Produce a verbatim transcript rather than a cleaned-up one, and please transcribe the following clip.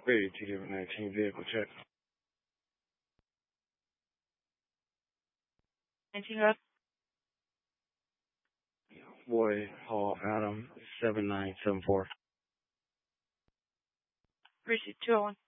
Ready to give nineteen vehicle check. nineteen up. Boy, Hall Adam, seven nine seven four. Receipt two oh one.